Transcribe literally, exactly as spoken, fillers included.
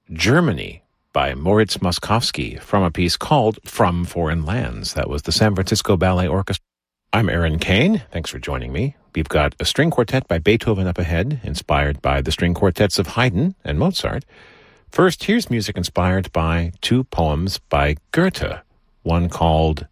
Germany by Moritz Moszkowski from a piece called From Foreign Lands. That was the San Francisco Ballet Orchestra. I'm Aaron Kane. Thanks for joining me. We've got a string quartet by Beethoven up ahead, inspired by the string quartets of Haydn and Mozart. First, here's music inspired by two poems by Goethe, one called